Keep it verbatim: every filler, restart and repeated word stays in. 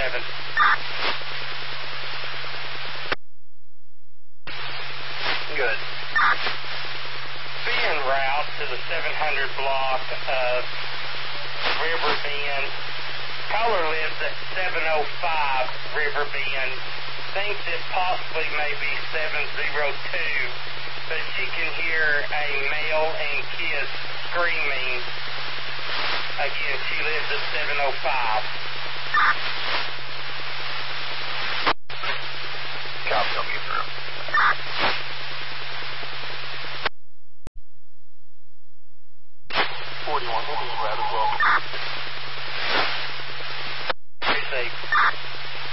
seven. Good. Be en route to the seven hundred block of River Bend. Caller lives at seven oh five River Bend. Thinks it possibly may be seven oh two, but she can hear a male and kids screaming. Again, she lives at seven oh five. Copy, I'll get through. forty-one, we'll be in route as well.